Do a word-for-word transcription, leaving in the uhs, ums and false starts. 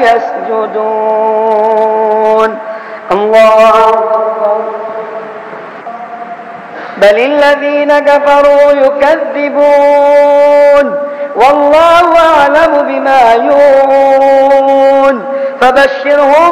يسجدون. الله بل الذين كفروا يكذبون والله أعلم بما يوعون فبشرهم